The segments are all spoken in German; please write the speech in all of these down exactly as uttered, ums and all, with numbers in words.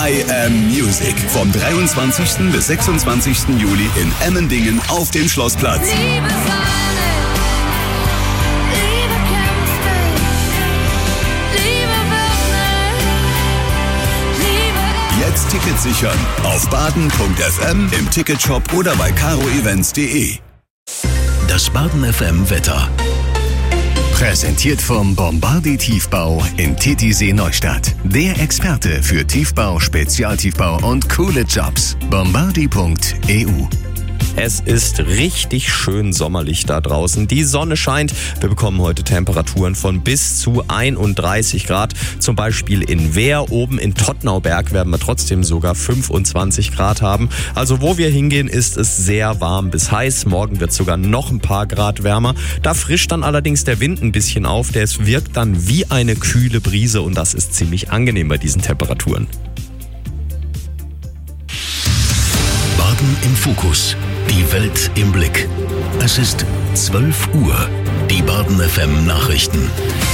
I Am Music. Vom dreiundzwanzigsten bis sechsundzwanzigsten Juli in Emmendingen auf dem Schlossplatz. Liebe Sonne, Liebe kämpft mich, Liebe wird nicht, Liebe... Jetzt Tickets sichern auf baden punkt f m, im Ticketshop oder bei caro events punkt de. Das Baden F M Wetter. Präsentiert vom Bombardier Tiefbau in Titisee Neustadt. Der Experte für Tiefbau, Spezialtiefbau und coole Jobs. bombardier punkt e u. Es ist richtig schön sommerlich da draußen. Die Sonne scheint. Wir bekommen heute Temperaturen von bis zu einunddreißig Grad. Zum Beispiel in Wehr, oben in Tottnauberg werden wir trotzdem sogar fünfundzwanzig Grad haben. Also wo wir hingehen, ist es sehr warm bis heiß. Morgen wird es sogar noch ein paar Grad wärmer. Da frischt dann allerdings der Wind ein bisschen auf. Der wirkt dann wie eine kühle Brise und das ist ziemlich angenehm bei diesen Temperaturen. Baden im Fokus. Die Welt im Blick. Es ist zwölf Uhr. Die Baden F M Nachrichten.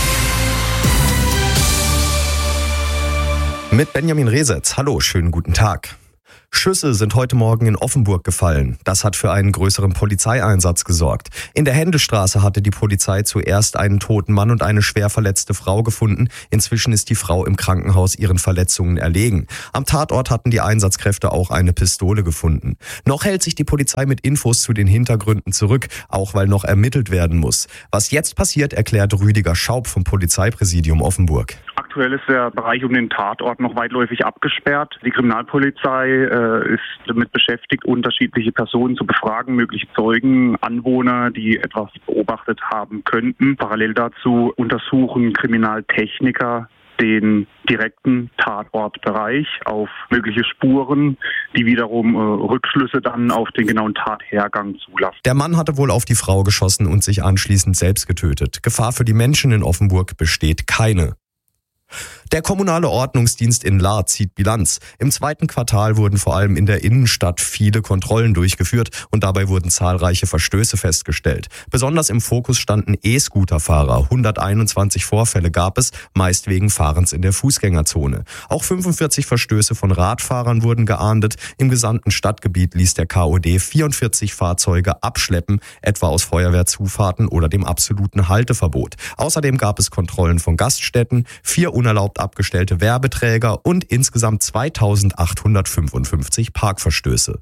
Mit Benjamin Resetz. Hallo, schönen guten Tag. Schüsse sind heute Morgen in Offenburg gefallen. Das hat für einen größeren Polizeieinsatz gesorgt. In der Händestraße hatte die Polizei zuerst einen toten Mann und eine schwer verletzte Frau gefunden. Inzwischen ist die Frau im Krankenhaus ihren Verletzungen erlegen. Am Tatort hatten die Einsatzkräfte auch eine Pistole gefunden. Noch hält sich die Polizei mit Infos zu den Hintergründen zurück, auch weil noch ermittelt werden muss. Was jetzt passiert, erklärt Rüdiger Schaub vom Polizeipräsidium Offenburg. Aktuell ist der Bereich um den Tatort noch weitläufig abgesperrt. Die Kriminalpolizei äh, ist damit beschäftigt, unterschiedliche Personen zu befragen, mögliche Zeugen, Anwohner, die etwas beobachtet haben könnten. Parallel dazu untersuchen Kriminaltechniker den direkten Tatortbereich auf mögliche Spuren, die wiederum äh, Rückschlüsse dann auf den genauen Tathergang zulassen. Der Mann hatte wohl auf die Frau geschossen und sich anschließend selbst getötet. Gefahr für die Menschen in Offenburg besteht keine. Der kommunale Ordnungsdienst in Lahr zieht Bilanz. Im zweiten Quartal wurden vor allem in der Innenstadt viele Kontrollen durchgeführt und dabei wurden zahlreiche Verstöße festgestellt. Besonders im Fokus standen E-Scooter-Fahrer. hunderteinundzwanzig Vorfälle gab es, meist wegen Fahrens in der Fußgängerzone. Auch fünfundvierzig Verstöße von Radfahrern wurden geahndet. Im gesamten Stadtgebiet ließ der K O D vierundvierzig Fahrzeuge abschleppen, etwa aus Feuerwehrzufahrten oder dem absoluten Halteverbot. Außerdem gab es Kontrollen von Gaststätten, vier unerlaubt abgestellte Werbeträger und insgesamt zweitausendachthundertfünfundfünfzig Parkverstöße.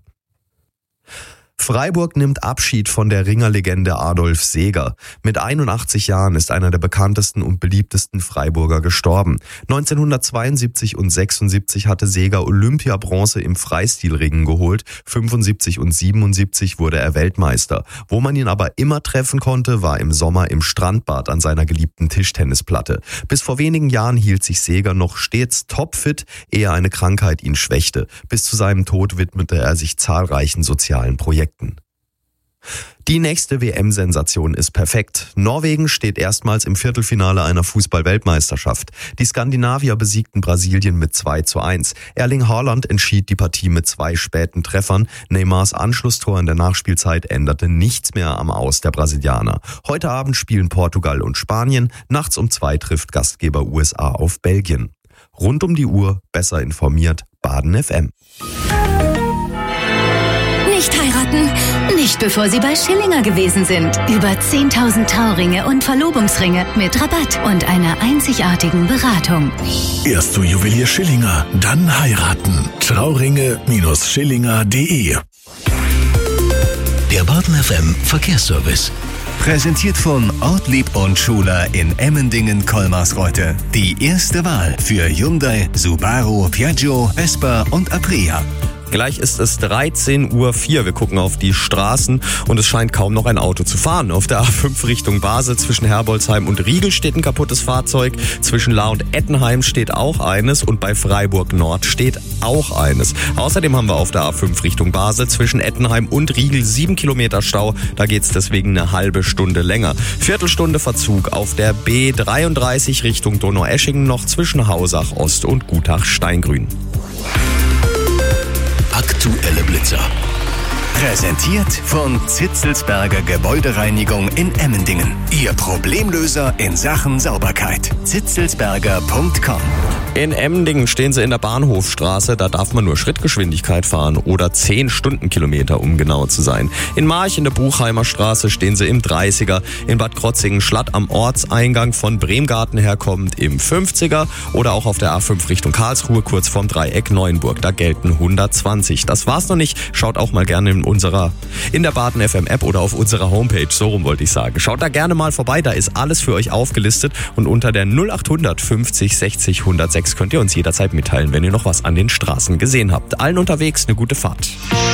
Freiburg nimmt Abschied von der Ringerlegende Adolf Seeger. Mit einundachtzig Jahren ist einer der bekanntesten und beliebtesten Freiburger gestorben. neunzehnhundertzweiundsiebzig und sechsundsiebzig hatte Seeger Olympiabronze im Freistilringen geholt. fünfundsiebzig und siebenundsiebzig wurde er Weltmeister. Wo man ihn aber immer treffen konnte, war im Sommer im Strandbad an seiner geliebten Tischtennisplatte. Bis vor wenigen Jahren hielt sich Seeger noch stets topfit, ehe eine Krankheit ihn schwächte. Bis zu seinem Tod widmete er sich zahlreichen sozialen Projekten. Die nächste W M-Sensation ist perfekt. Norwegen steht erstmals im Viertelfinale einer Fußball-Weltmeisterschaft. Die Skandinavier besiegten Brasilien mit zwei zu eins. Erling Haaland entschied die Partie mit zwei späten Treffern. Neymars Anschlusstor in der Nachspielzeit änderte nichts mehr am Aus der Brasilianer. Heute Abend spielen Portugal und Spanien. Nachts um zwei trifft Gastgeber U S A auf Belgien. Rund um die Uhr, besser informiert, Baden F M. Nicht heiraten? Nicht bevor Sie bei Schillinger gewesen sind. Über zehntausend Trauringe und Verlobungsringe mit Rabatt und einer einzigartigen Beratung. Erst zu Juwelier Schillinger, dann heiraten. Trauringe Schillinger punkt de. Der Baden F M Verkehrsservice. Präsentiert von Ortlieb und Schuler in Emmendingen-Kolmarsreuth. Die erste Wahl für Hyundai, Subaru, Piaggio, Vespa und Aprilia. Gleich ist es dreizehn Uhr vier. Wir gucken auf die Straßen und es scheint kaum noch ein Auto zu fahren. Auf der A fünf Richtung Basel zwischen Herbolzheim und Riegel steht ein kaputtes Fahrzeug. Zwischen Lahr und Ettenheim steht auch eines und bei Freiburg Nord steht auch eines. Außerdem haben wir auf der A fünf Richtung Basel zwischen Ettenheim und Riegel sieben Kilometer Stau. Da geht's deswegen eine halbe Stunde länger. Viertelstunde Verzug auf der B dreiunddreißig Richtung Donaueschingen noch zwischen Hausach Ost und Gutach-Steingrün. Aktuelle Blitzer. Präsentiert von Zitzelsberger Gebäudereinigung in Emmendingen. Ihr Problemlöser in Sachen Sauberkeit. zitzelsberger punkt com In Emmendingen stehen sie in der Bahnhofstraße, da darf man nur Schrittgeschwindigkeit fahren oder zehn Stundenkilometer, um genau zu sein. In March in der Buchheimer Straße stehen sie im dreißiger, in Bad Krozingen-Schlatt am Ortseingang von Bremgarten herkommend im fünfziger oder auch auf der A fünf Richtung Karlsruhe kurz vorm Dreieck Neuenburg, da gelten hundertzwanzig. Das war's noch nicht, schaut auch mal gerne in unserer, in der Baden F M App oder auf unserer Homepage, so rum wollte ich sagen. Schaut da gerne mal vorbei, da ist alles für euch aufgelistet und unter der null acht hundert fünfzig sechzig hundertsechs könnt ihr uns jederzeit mitteilen, wenn ihr noch was an den Straßen gesehen habt. Allen unterwegs eine gute Fahrt.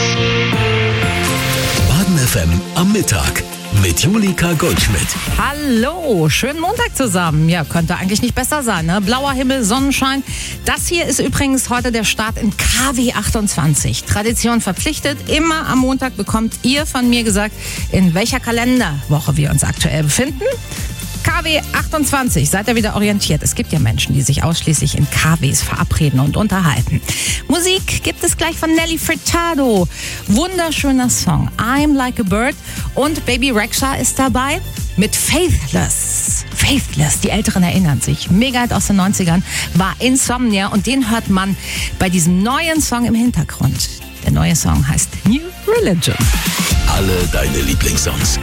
Baden F M am Mittag mit Julika Goldschmidt. Hallo, schönen Montag zusammen. Ja, könnte eigentlich nicht besser sein, ne? Blauer Himmel, Sonnenschein. Das hier ist übrigens heute der Start in K W achtundzwanzig. Tradition verpflichtet. Immer am Montag bekommt ihr von mir gesagt, in welcher Kalenderwoche wir uns aktuell befinden. K W achtundzwanzig, seid ihr wieder orientiert. Es gibt ja Menschen, die sich ausschließlich in K Ws verabreden und unterhalten. Musik gibt es gleich von Nelly Furtado. Wunderschöner Song, I'm Like a Bird. Und Baby Rexha ist dabei mit Faithless. Faithless, die Älteren erinnern sich. Mega-Hit aus den neunzigern war Insomnia und den hört man bei diesem neuen Song im Hintergrund. Der neue Song heißt New Religion. Alle deine Lieblingssongs